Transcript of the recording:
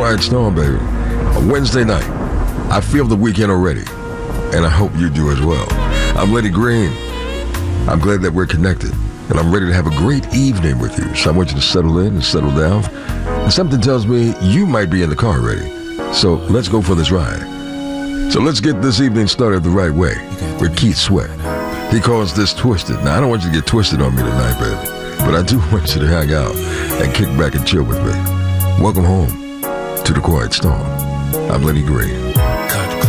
Quiet Storm, baby. A Wednesday night. I feel the weekend already, and I hope you do as well. I'm Lenny Green. I'm glad that we're connected, and I'm ready to have a great evening with you. So I want you to settle in and settle down. And something tells me you might be in the car already. So let's go for this ride. So let's get this evening started the right way with Keith Sweat. He calls this Twisted. Now, I don't want you to get twisted on me tonight, baby, but I do want you to hang out and kick back and chill with me. Welcome home to the Quiet Storm. I'm Lenny Green.